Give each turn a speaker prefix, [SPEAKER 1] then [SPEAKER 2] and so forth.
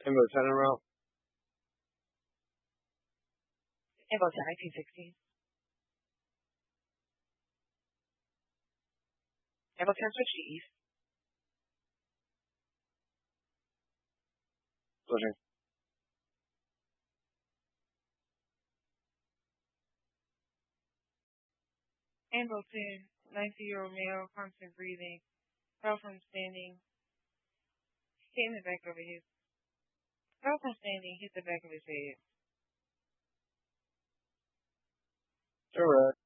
[SPEAKER 1] Invo 10 en route.
[SPEAKER 2] Invo 10, 1916. Invo 10, switch to east.
[SPEAKER 1] Pushing.
[SPEAKER 2] Invo 10, 90-year-old male, constant breathing, fell from standing, hit in the back of his, fell from standing, hit the back of his head.
[SPEAKER 1] Direct.